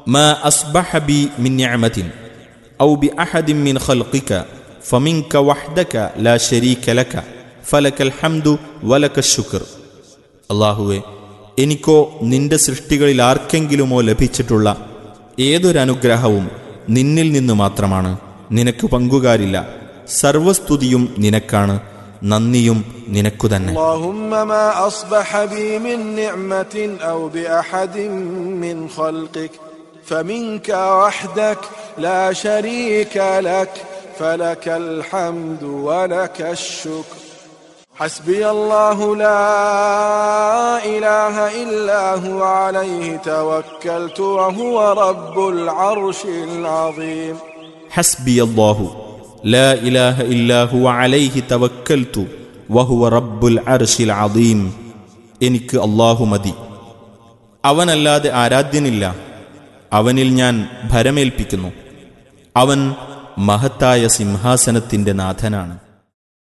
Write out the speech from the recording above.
മാ അസ്ബഹ ബി മിൻ നിഅമതിൻ ഔ ബി അഹദിൻ മിൻ ഖൽഖിക ഫമിൻക വഹ്ദക ലാ ശരീക ലക ഫലകൽ ഹംദു വലകൽ ശുക്ർ. അല്ലാഹുവേ, എനിക്കോ നിന്റെ സൃഷ്ടികളിൽ ആർക്കെങ്കിലുമോ ലഭിച്ചിട്ടുള്ള ഏതൊരനുഗ്രഹവും നിന്നിൽ നിന്ന് മാത്രമാണ്. നിനക്ക് പങ്കുകാരില്ല. സർവസ്തുതിയും നിനക്കാണ്, നന്ദിയും നിനക്കു തന്നെ. اللهم ما أصبح بي من نعمة أو بأحد من خلقك فمنك وحدك لا شريك لك فلك الحمد ولك الشكر. حسبي الله لا إله إلا هو عليه توكلت وهو رب العرش العظيم. حسبي الله لا إله إلا هو عليه توكلت وهو رب العرش العظيم. എനിക്ക് അല്ലാഹു മതി, അവനല്ലാതെ ആരാധ്യനില്ല. അവനിൽ ഞാൻ ഭരമേൽപ്പിക്കുന്നു. അവൻ മഹത്തായ സിംഹാസനത്തിന്റെ നാഥനാണ്.